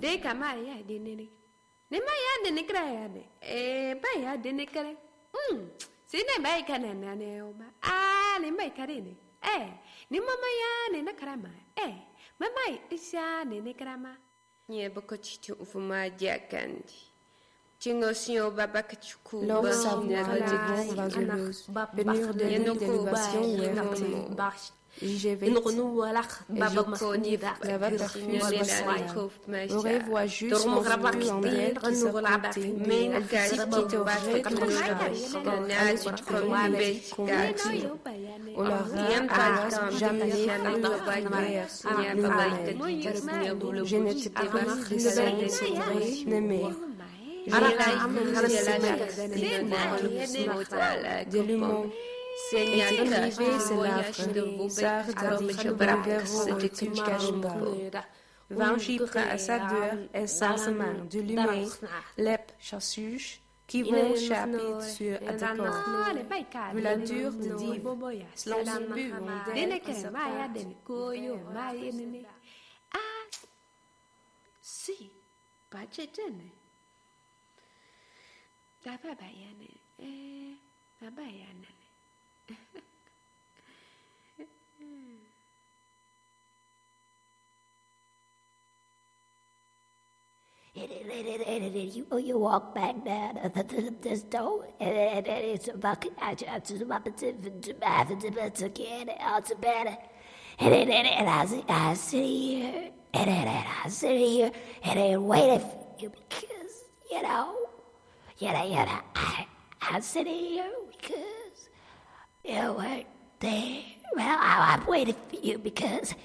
Deka Maya dinini. Ne Maya denicrane. Baya denicre. Sine mai canana neoma. Ne mai carine. Ni mamaya ne na carama. Mamai isha ne necrama. Nie bokočitu ufuma diakandi. Lorsqu'un venir de l'île d'élévation où est JGV, aurait voix juste mon flux en elle qui se comptait, elle qui t'aurait que le allait se trouver converti. On leur a jamais fait je n'étais pas de son n'aimé. De l'humour. Et écrivez ses lèvres, sœur de Kashmir. 20 chiffres à sa dure et sans main, de l'humain, lep, chassuche, qui vont chaper sur Atacor. La dure de dive, l'on se bu, on délai qui se si, pas chetene. Tapa bayane, bayane. You walk back down this door, and it's a bucket. I just about to get it all to better. And I sit here, and I sit here, and I waiting for you because, I sit here because you weren't there. Well, I'm waiting for you because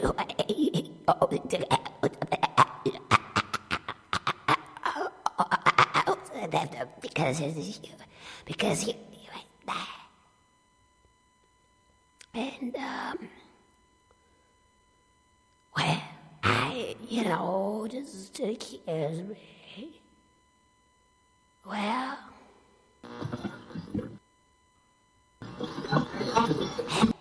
because you ain't there. And, well, I, just excuse me. Well, and